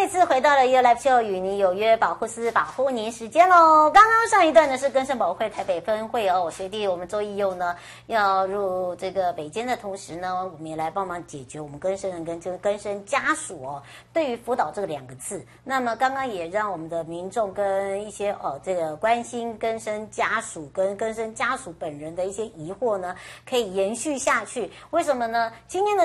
再次回到了 You Live Show 与你有约保护司保护您时间喽。刚刚上一段呢是更生保护会台北分会哦，学弟我们周义佑呢要入这个北监的同时呢，我们也来帮忙解决我们更生人跟这个更生家属哦对于辅导这个2个字。那么刚刚也让我们的民众跟一些这个关心更生家属跟更生家属本人的一些疑惑呢，可以延续下去。为什么呢？今天的